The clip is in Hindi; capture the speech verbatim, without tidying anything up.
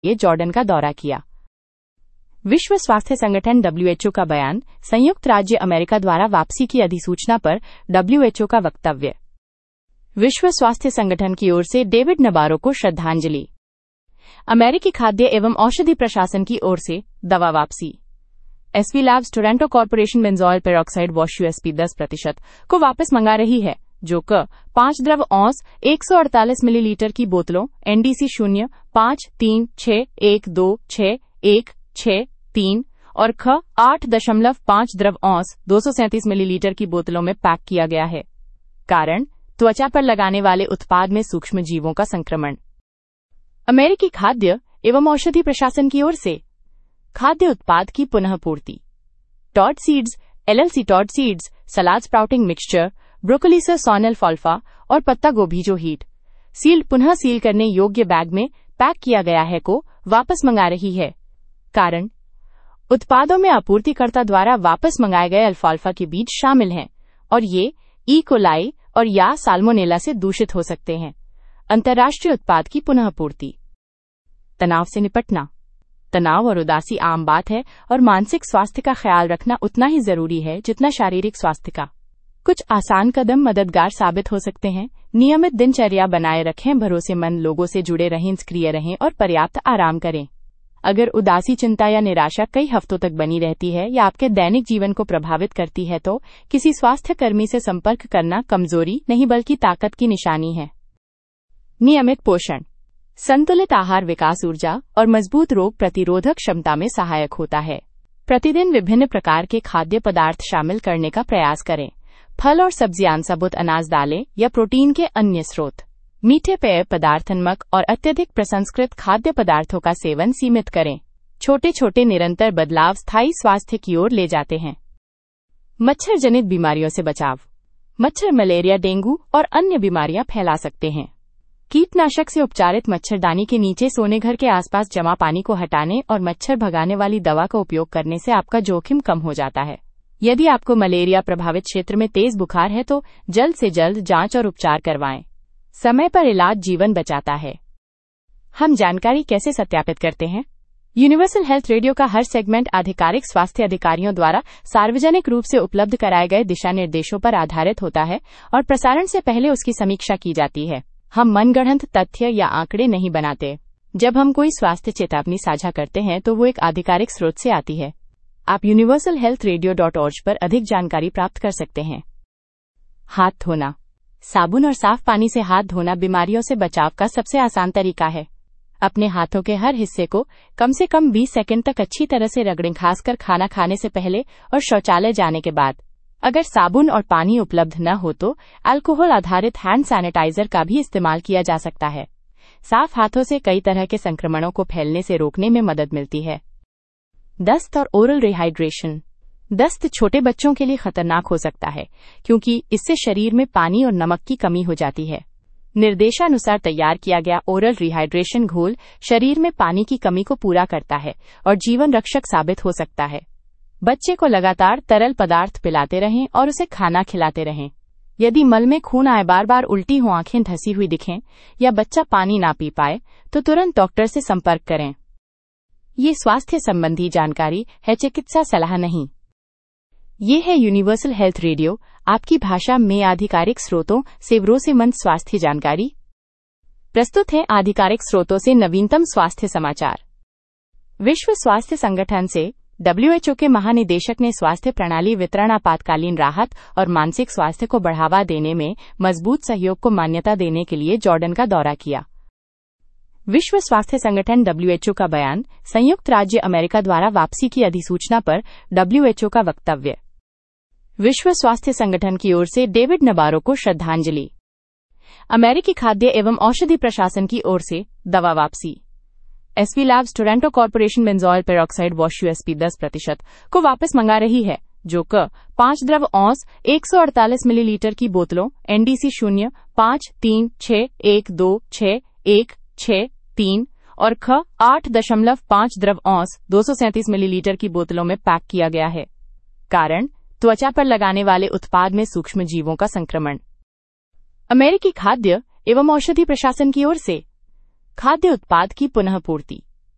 लिए जॉर्डन का दौरा किया। विश्व स्वास्थ्य संगठन डब्ल्यू एच ओ का बयान, संयुक्त राज्य अमेरिका द्वारा वापसी की अधिसूचना पर डब्ल्यू एच ओ का वक्तव्य। विश्व स्वास्थ्य संगठन की ओर से डेविड नबारो को श्रद्धांजलि। अमेरिकी खाद्य एवं औषधि प्रशासन की ओर से दवा वापसी। SV labs Toronto corporation benzoyl peroxide wash USP दस प्रतिशत को वापस मंगा रही है, जो क पाँच द्रव औंस एक सौ अड़तालीस मिलीलीटर की बोतलों एनडीसी शून्य पाँच तीन छह एक दो छह एक छह तीन और ख आठ दशमलव पाँच द्रव औंस दो सौ सैंतीस मिलीलीटर की बोतलों में पैक किया गया है। कारण, त्वचा पर लगाने वाले उत्पाद में सूक्ष्म जीवों का संक्रमण। अमेरिकी खाद्य एवं औषधि प्रशासन की ओर से खाद्य उत्पाद की पुनः पूर्ति। Tod seeds LLC Tod seeds सलाद स्प्राउटिंग मिक्सचर, ब्रोकोलीसस सोनेल्फाल्फा और पत्ता गोभी जो हीट सील्ड पुनः सील करने योग्य बैग में पैक किया गया है को वापस मंगा रही है। कारण, उत्पादों में आपूर्तिकर्ता द्वारा वापस मंगाए गए अल्फाल्फा के बीज शामिल हैं और ये ई कोलाई और या साल्मोनेला से दूषित हो सकते हैं। अंतर्राष्ट्रीय उत्पाद की पुनः पूर्ति। तनाव से निपटना। तनाव और उदासी आम बात है और मानसिक स्वास्थ्य का ख्याल रखना उतना ही जरूरी है जितना शारीरिक स्वास्थ्य का। कुछ आसान कदम मददगार साबित हो सकते हैं। नियमित दिनचर्या बनाए रखें, भरोसेमंद लोगों से जुड़े रहें, सक्रिय रहें और पर्याप्त आराम करें। अगर उदासी, चिंता या निराशा कई हफ्तों तक बनी रहती है या आपके दैनिक जीवन को प्रभावित करती है तो किसी स्वास्थ्य कर्मी से संपर्क करना कमजोरी नहीं बल्कि ताकत की निशानी है। नियमित पोषण। संतुलित आहार विकास, ऊर्जा और मजबूत रोग प्रतिरोधक क्षमता में सहायक होता है। प्रतिदिन विभिन्न प्रकार के खाद्य पदार्थ शामिल करने का प्रयास करें। फल और सब्जियां, साबुत अनाज, दालें या प्रोटीन के अन्य स्रोत। मीठे पेय पदार्थ, नमक और अत्यधिक प्रसंस्कृत खाद्य पदार्थों का सेवन सीमित करें। छोटे छोटे निरंतर बदलाव स्थायी स्वास्थ्य की ओर ले जाते हैं। मच्छर जनित बीमारियों से बचाव। मच्छर मलेरिया, डेंगू और अन्य बीमारियां फैला सकते हैं। कीटनाशक से उपचारित मच्छरदानी के नीचे सोने घर के आसपास जमा पानी को हटाने और मच्छर भगाने वाली दवा का उपयोग करने से आपका जोखिम कम हो जाता है। यदि आपको मलेरिया प्रभावित क्षेत्र में तेज बुखार है तो जल्द से जल्द जांच और उपचार करवाएं। समय पर इलाज जीवन बचाता है। हम जानकारी कैसे सत्यापित करते हैं? यूनिवर्सल हेल्थ रेडियो का हर सेगमेंट आधिकारिक स्वास्थ्य अधिकारियों द्वारा सार्वजनिक रूप से उपलब्ध कराए गए दिशा निर्देशों पर आधारित होता है और प्रसारण से पहले उसकी समीक्षा की जाती है। हम मनगढ़ंत तथ्य या आंकड़े नहीं बनाते। जब हम कोई स्वास्थ्य चेतावनी साझा करते हैं तो वो एक आधिकारिक स्रोत से आती है। आप universal health radio dot ORG पर अधिक जानकारी प्राप्त कर सकते हैं। हाथ धोना। साबुन और साफ पानी से हाथ धोना बीमारियों से बचाव का सबसे आसान तरीका है। अपने हाथों के हर हिस्से को कम से कम बीस सेकंड तक अच्छी तरह से रगड़ें, खासकर खाना खाने से पहले और शौचालय जाने के बाद। अगर साबुन और पानी उपलब्ध न हो तो अल्कोहल आधारित हैंड सैनिटाइजर का भी इस्तेमाल किया जा सकता है। साफ हाथों से कई तरह के संक्रमणों को फैलने से रोकने में मदद मिलती है। दस्त और ओरल रिहाइड्रेशन। दस्त छोटे बच्चों के लिए खतरनाक हो सकता है क्योंकि इससे शरीर में पानी और नमक की कमी हो जाती है। निर्देशानुसार तैयार किया गया ओरल रिहाइड्रेशन घोल शरीर में पानी की कमी को पूरा करता है और जीवन रक्षक साबित हो सकता है। बच्चे को लगातार तरल पदार्थ पिलाते रहें और उसे खाना खिलाते रहें। यदि मल में खून आए, बार बार उल्टी हो, आंखें धसी हुई दिखें या बच्चा पानी ना पी पाए तो तुरंत डॉक्टर से संपर्क करें। ये स्वास्थ्य संबंधी जानकारी है, चिकित्सा सलाह नहीं। ये है यूनिवर्सल हेल्थ रेडियो, आपकी भाषा में आधिकारिक स्रोतों से भरोसेमंद स्वास्थ्य जानकारी। प्रस्तुत है आधिकारिक स्रोतों से नवीनतम स्वास्थ्य समाचार। विश्व स्वास्थ्य संगठन से डब्ल्यू एच ओ के महानिदेशक ने स्वास्थ्य प्रणाली वितरण, आपातकालीन राहत और मानसिक स्वास्थ्य को बढ़ावा देने में मजबूत सहयोग को मान्यता देने के लिए जॉर्डन का दौरा किया। विश्व स्वास्थ्य संगठन डब्ल्यू एच ओ का बयान, संयुक्त राज्य अमेरिका द्वारा वापसी की अधिसूचना पर डब्ल्यू एच ओ का वक्तव्य। विश्व स्वास्थ्य संगठन की ओर से डेविड नबारो को श्रद्धांजलि। अमेरिकी खाद्य एवं औषधि प्रशासन की ओर से दवा वापसी। SV labs Toronto corporation benzoyl peroxide wash USP दस प्रतिशत को वापस मंगा रही है, जो क पाँच द्रव औंस एक सौ अड़तालीस मिलीलीटर की बोतलों एनडीसी शून्य पाँच तीन छह एक दो छह एक छह तीन और ख आठ दशमलव पाँच द्रव औंस दो सौ सैंतीस मिलीलीटर की बोतलों में पैक किया गया है। कारण, त्वचा पर लगाने वाले उत्पाद में सूक्ष्म जीवों का संक्रमण। अमेरिकी खाद्य एवं औषधि प्रशासन की ओर से खाद्य उत्पाद की पुनः पूर्ति।